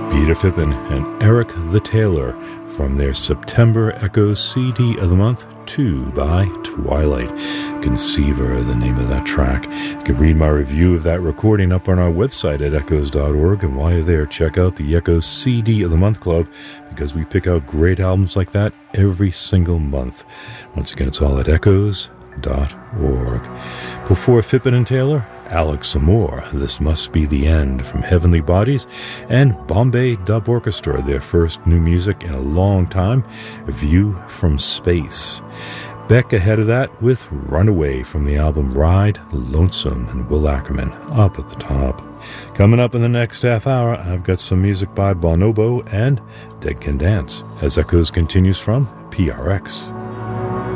Peter Phippen and Eric the Tailor from their September Echoes CD of the Month, 2 by Twilight. Conceiver, the name of that track. You can read my review of that recording up on our website at echoes.org, and while you're there, check out the Echoes CD of the Month Club, because we pick out great albums like that every single month. Once again, it's all at echoes.org. Before Phippen and Taylor, Alex Amore, This Must Be the End from Heavenly Bodies, and Bombay Dub Orchestra, their first new music in a long time, A View from Space. Beck ahead of that with Runaway from the album Ride, Lonesome, and Will Ackerman up at the top. Coming up in the next half hour, I've got some music by Bonobo and Dead Can Dance as Echoes continues from PRX.